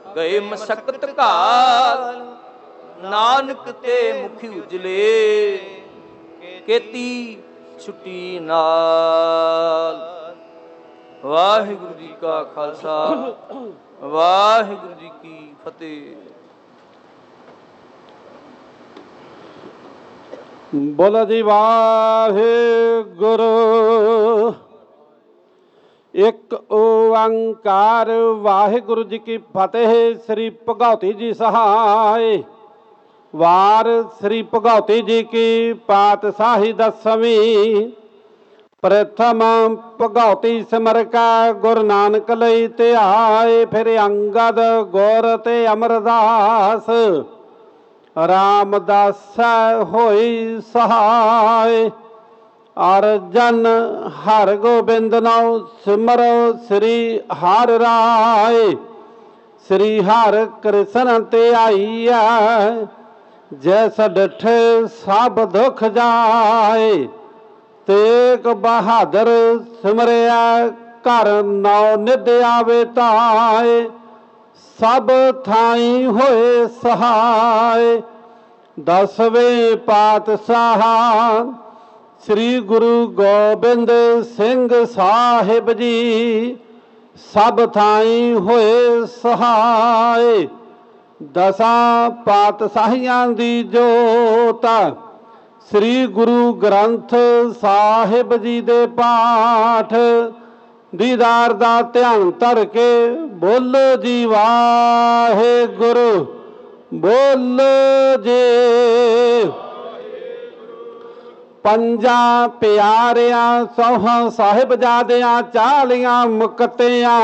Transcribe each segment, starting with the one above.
ਗਏ ਮਸਕਤ ਘਾਲ, ਨਾਨਕ ਤੇ ਮੁਖੀ ਉਜਲੇ, ਕੀਤੀ ਛੁੱਟੀ ਨਾਲ। ਵਾਹਿਗੁਰੂ ਜੀ ਕਾ ਖਾਲਸਾ, ਵਾਹਿਗੁਰੂ ਜੀ ਕੀ ਫਤਿਹ। ਬੋਲੋ ਜੀ ਵਾਹਿਗੁਰੂ। ਇੱਕ ਓੰਕਾਰ ਵਾਹਿਗੁਰੂ ਜੀ ਕੀ ਫਤਿਹ। ਸ੍ਰੀ ਭਗਉਤੀ ਜੀ ਸਹਾਇ। ਵਾਰ ਸ੍ਰੀ ਭਗਉਤੀ ਜੀ ਕੀ ਪਾਤਸ਼ਾਹੀ ਦਸਵੀਂ। ਪ੍ਰਥਮ ਭਗਉਤੀ ਸਿਮਰ ਕਾ ਗੁਰੂ ਨਾਨਕ ਲਈ ਧਿਆਏ। ਫਿਰ ਅੰਗਦ ਗੁਰ ਤੇ ਅਮਰਦਾਸ, ਰਾਮਦਾਸ ਹੋਈ ਸਹਾਇ। ਅਰਜਨ ਹਰ ਗੋਬਿੰਦ ਨਾਉ ਸਿਮਰੋ ਸ੍ਰੀ ਹਰਿ ਰਾਏ। ਸ੍ਰੀ ਹਰਿ ਕ੍ਰਿਸ਼ਨ ਤੇ ਆਈਐ, ਜੈਸ ਡਿਠੇ ਸਭ ਦੁਖ ਜਾਏ। ਤੇਗ ਬਹਾਦਰ ਸਿਮਰਿਆ, ਘਰ ਨੌ ਨਿਧ ਆਵੇ ਤਾਏ। ਸਭ ਥਾਈ ਹੋਏ ਸਹਾਇ। ਦਸਵੇਂ ਪਾਤਸ਼ਾਹ ਸ੍ਰੀ ਗੁਰੂ ਗੋਬਿੰਦ ਸਿੰਘ ਸਾਹਿਬ ਜੀ, ਸਭ ਥਾਈ ਹੋਏ ਸਹਾਇ। ਦਸਾਂ ਪਾਤਸ਼ਾਹੀਆਂ ਦੀ ਜੋਤ, ਸ੍ਰੀ ਗੁਰੂ ਗ੍ਰੰਥ ਸਾਹਿਬ ਜੀ ਦੇ ਪਾਠ। ਦੀਦਾਰ ਦਾ ਧਿਆਨ ਧਰ ਕੇ ਬੋਲੋ ਜੀ ਵਾਹਿਗੁਰੂ। ਬੋਲੋ ਜੀ। ਪੰਜਾਂ ਪਿਆਰਿਆਂ ਸੌਹਾਂ ਸਾਹਿਬਜ਼ਾਦਿਆਂ, 40 ਮੁਕਤਿਆਂ,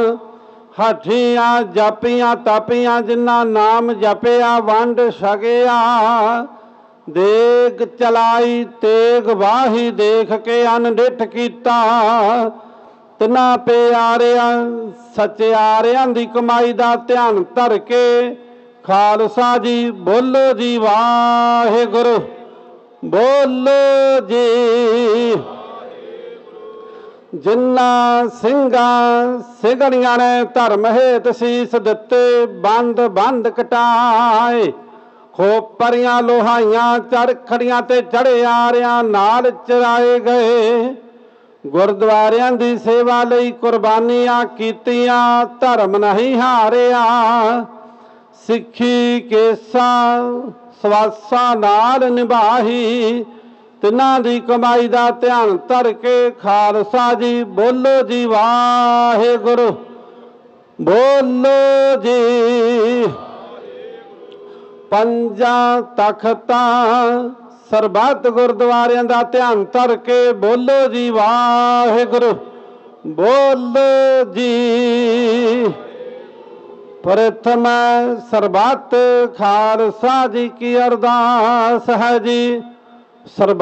ਹਠੀਆਂ ਜਪੀਆਂ ਤਪੀਆਂ, ਜਿਨ੍ਹਾਂ ਨਾਮ ਜਪਿਆ ਵੰਡ ਛਕਿਆ। ਦੇਗ ਚਲਾਈ ਤੇਗ ਵਾਹੀ, ਦੇਖ ਕੇ ਅਨਡਿਠ ਕੀਤਾ। ਤਿਨਾਂ ਪਿਆਰਿਆਂ ਸਚਿਆਰਿਆਂ ਦੀ ਕਮਾਈ ਦਾ ਧਿਆਨ ਧਰ ਕੇ ਖਾਲਸਾ ਜੀ ਬੋਲੋ ਜੀ ਵਾਹਿਗੁਰੂ। ਬੋਲੋ ਜੀ। ਜਿਨ੍ਹਾਂ ਸਿੰਘਾਂ ਸਿੰਘਣੀਆਂ ਨੇ ਧਰਮ ਹੇਤ ਸੀਸ ਦਿੱਤੇ, ਬੰਦ ਬੰਦ ਕਟਾਏ। ਖੋਪਰੀਆਂ ਲੋਹਾਈਆਂ ਚਰਖੜੀਆਂ ਤੇ ਚੜਿਆਰਿਆਂ ਨਾਲ ਚਰਾਏ ਗਏ। ਗੁਰਦੁਆਰਿਆਂ ਦੀ ਸੇਵਾ ਲਈ ਕੁਰਬਾਨੀਆਂ ਕੀਤੀਆਂ, ਧਰਮ ਨਹੀਂ ਹਾਰਿਆ। ਸਿੱਖੀ ਕੇਸਾਂ ਸਵਾਸਾਂ ਨਾਲ ਨਿਭਾਈ। ਤਿਨਾਂ ਦੀ ਕਮਾਈ ਦਾ ਧਿਆਨ ਧਰ ਕੇ ਖਾਲਸਾ ਜੀ ਬੋਲੋ ਜੀ ਵਾਹਿਗੁਰੂ। ਬੋਲੋ ਜੀ। ਪੰਜਾਂ ਤਖਤਾਂ ਸਰਬੱਤ ਗੁਰਦੁਆਰਿਆਂ ਦਾ ਧਿਆਨ ਧਰ ਕੇ ਬੋਲੋ ਜੀ ਵਾਹਿਗੁਰੂ। ਬੋਲੋ ਜੀ। ਪ੍ਰਥਮ ਸਰਬੱਤ ਖਾਲਸਾ ਜੀ ਕੀ ਅਰਦਾਸ ਹੈ ਜੀ।